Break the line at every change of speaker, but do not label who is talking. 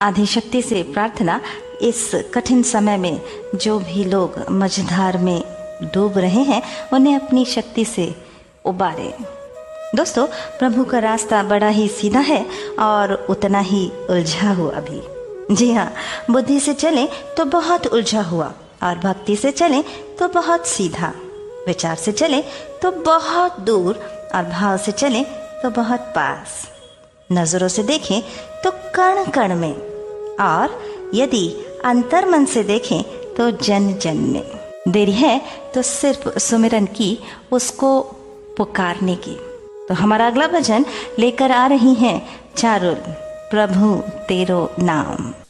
आदिशक्ति से प्रार्थना, इस कठिन समय में जो भी लोग मझधार में डूब रहे हैं उन्हें अपनी शक्ति से उबारे। दोस्तों, प्रभु का रास्ता बड़ा ही सीधा है और उतना ही उलझा हुआ भी। जी हाँ, बुद्धि से चले तो बहुत उलझा हुआ, और भक्ति से चले तो बहुत सीधा, विचार से चले तो बहुत दूर, और भाव से चले तो बहुत पास, नजरों से देखें तो कण कण में, और यदि अंतर्मन से देखें तो जन जन में। देरी है तो सिर्फ सुमिरन की, उसको पुकारने की। तो हमारा अगला भजन लेकर आ रही हैं चारुल, प्रभु तेरो नाम।